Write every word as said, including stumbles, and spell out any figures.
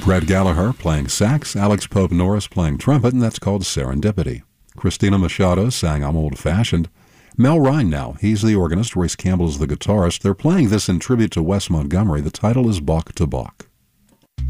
Brad Gallagher playing sax, Alex Pope Norris playing trumpet, and that's called Serendipity. Christina Machado sang I'm Old-Fashioned. Mel Ryan now, he's the organist, Royce Campbell's the guitarist. They're playing this in tribute to Wes Montgomery. The title is Balk to Balk.